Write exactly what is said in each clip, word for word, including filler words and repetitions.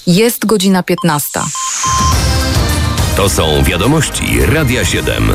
Jest godzina piętnasta. To są wiadomości Radia siedem.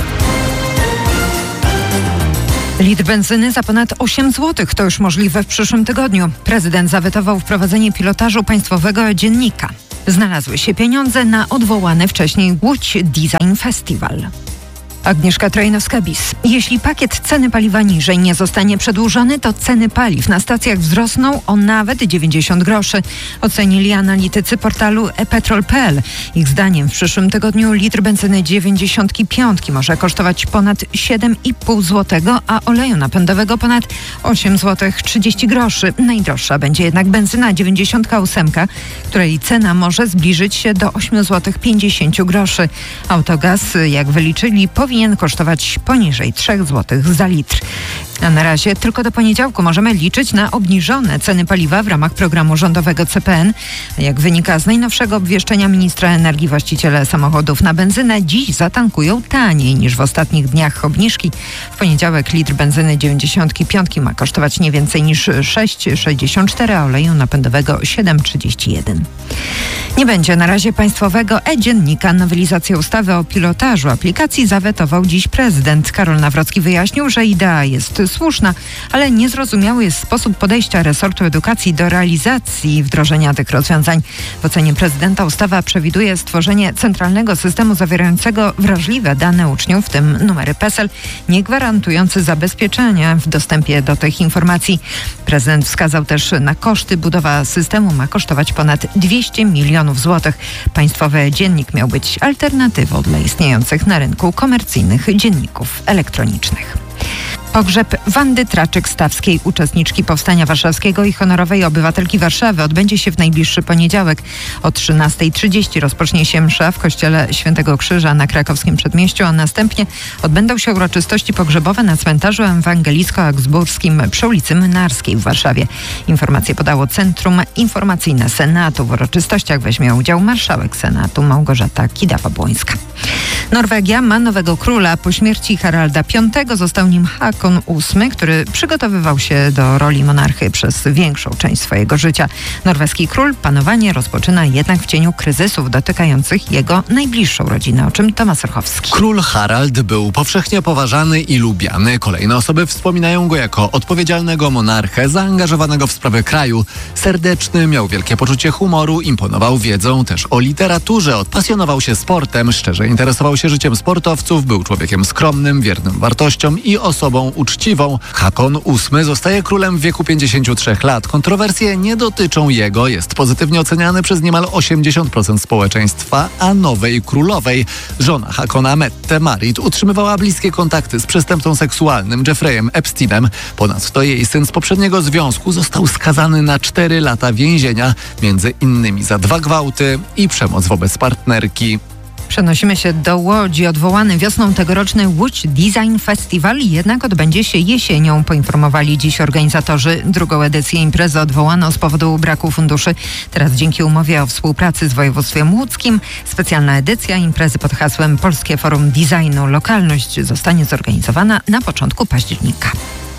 Litr benzyny za ponad osiem złotych to już możliwe w przyszłym tygodniu. Prezydent zawetował wprowadzenie pilotażu państwowego dziennika. Znalazły się pieniądze na odwołany wcześniej Łódź Design Festival. Agnieszka Trojnowska-Bis. Jeśli pakiet ceny paliwa niżej nie zostanie przedłużony, to ceny paliw na stacjach wzrosną o nawet dziewięćdziesiąt groszy. Ocenili analitycy portalu e petrol kropka p l. Ich zdaniem w przyszłym tygodniu litr benzyny dziewięćdziesiąt pięć może kosztować ponad siedem i pół złotego, a oleju napędowego ponad osiem złotych trzydzieści groszy. Najdroższa będzie jednak benzyna dziewięćdziesiąt osiem, której cena może zbliżyć się do osiem złotych pięćdziesiąt groszy. Autogaz, jak wyliczyli, powinien kosztować poniżej trzy złote za litr. A na razie tylko do poniedziałku możemy liczyć na obniżone ceny paliwa w ramach programu rządowego C P N. Jak wynika z najnowszego obwieszczenia ministra energii, właściciele samochodów na benzynę dziś zatankują taniej niż w ostatnich dniach obniżki. W poniedziałek litr benzyny dziewięćdziesiąt pięć ma kosztować nie więcej niż sześć sześćdziesiąt cztery, a oleju napędowego siedem trzydzieści jeden. Nie będzie na razie państwowego e-dziennika. Nowelizację ustawy o pilotażu aplikacji zawetował dziś prezydent. Karol Nawrocki wyjaśnił, że idea jest słuszna, ale niezrozumiały jest sposób podejścia resortu edukacji do realizacji wdrożenia tych rozwiązań. W ocenie prezydenta ustawa przewiduje stworzenie centralnego systemu zawierającego wrażliwe dane uczniów, w tym numery PESEL, nie gwarantujący zabezpieczenia w dostępie do tych informacji. Prezydent wskazał też na koszty. Budowa systemu ma kosztować ponad dwieście milionów złotych. Państwowy dziennik miał być alternatywą dla istniejących na rynku komercyjnych dzienników elektronicznych. Pogrzeb Wandy Traczyk-Stawskiej, uczestniczki Powstania Warszawskiego i honorowej obywatelki Warszawy, odbędzie się w najbliższy poniedziałek. O trzynasta trzydzieści rozpocznie się msza w kościele Świętego Krzyża na krakowskim przedmieściu, a następnie odbędą się uroczystości pogrzebowe na cmentarzu ewangelicko-augsburskim przy ulicy Mynarskiej w Warszawie. Informacje podało Centrum Informacyjne Senatu. W uroczystościach weźmie udział marszałek Senatu Małgorzata Kidawa-Błońska. Norwegia ma nowego króla. Po śmierci Haralda piątego został nim Hakon ósmy, który przygotowywał się do roli monarchy przez większą część swojego życia. Norweski król panowanie rozpoczyna jednak w cieniu kryzysów dotykających jego najbliższą rodzinę, o czym Tomasz Orchowski. Król Harald był powszechnie poważany i lubiany. Kolejne osoby wspominają go jako odpowiedzialnego monarchę, zaangażowanego w sprawy kraju. Serdeczny, miał wielkie poczucie humoru, imponował wiedzą też o literaturze, odpasjonował się sportem, szczerze interesował się życiem sportowców, był człowiekiem skromnym, wiernym wartościom i osobą uczciwą. Hakon ósmy zostaje królem w wieku pięćdziesięciu trzech lat. Kontrowersje nie dotyczą jego. Jest pozytywnie oceniany przez niemal osiemdziesiąt procent społeczeństwa, a nowej królowej, żona Hakona, Mette Marit, utrzymywała bliskie kontakty z przestępcą seksualnym Jeffreyem Epsteinem. Ponadto jej syn z poprzedniego związku został skazany na cztery lata więzienia, między innymi za dwa gwałty i przemoc wobec partnerki. Przenosimy się do Łodzi. Odwołany wiosną tegoroczny Łódź Design Festival jednak odbędzie się jesienią, poinformowali dziś organizatorzy. Drugą edycję imprezy odwołano z powodu braku funduszy. Teraz dzięki umowie o współpracy z województwem łódzkim specjalna edycja imprezy pod hasłem Polskie Forum Designu Lokalność zostanie zorganizowana na początku października.